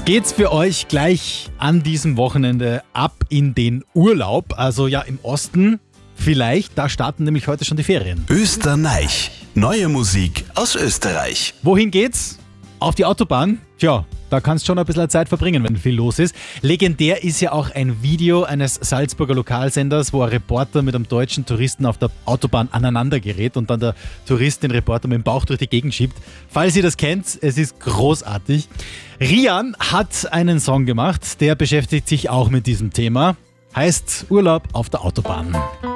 Geht's für euch gleich an diesem Wochenende ab in den Urlaub? Also ja, im Osten vielleicht, da starten nämlich heute schon die Ferien. Österreich. Neue Musik aus Österreich. Wohin geht's? Auf die Autobahn? Tja, da kannst du schon ein bisschen Zeit verbringen, wenn viel los ist. Legendär ist ja auch ein Video eines Salzburger Lokalsenders, wo ein Reporter mit einem deutschen Touristen auf der Autobahn aneinander gerät und dann der Tourist den Reporter mit dem Bauch durch die Gegend schiebt. Falls ihr das kennt, es ist großartig. Rian hat einen Song gemacht, der beschäftigt sich auch mit diesem Thema. Heißt Urlaub auf der Autobahn.